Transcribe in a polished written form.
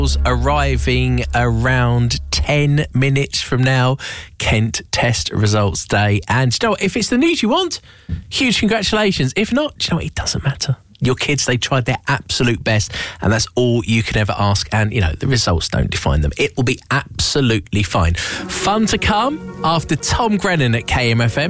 arriving around 10 minutes from now. Kent test results day. And you know what? If it's the news you want, huge congratulations. If not, you know what? It doesn't matter. Your kids, they tried their absolute best, and that's all you can ever ask. And, you know, the results don't define them. It will be absolutely fine. Fun to come after Tom Grennan at KMFM.